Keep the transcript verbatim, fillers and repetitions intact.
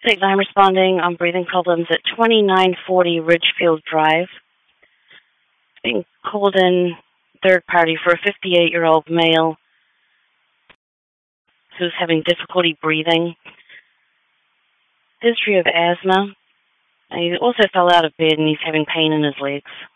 six, I'm responding on breathing problems at twenty-nine forty Ridgefield Drive. Being called in third party for a fifty-eight-year-old male who's having difficulty breathing. History of asthma. And he also fell out of bed and he's having pain in his legs.